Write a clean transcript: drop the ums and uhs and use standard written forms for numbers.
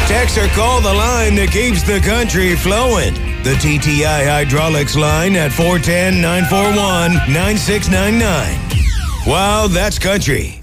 Text or call the line that keeps the country flowing. The TTI Hydraulics line at 410-941-9699. Wow, that's country.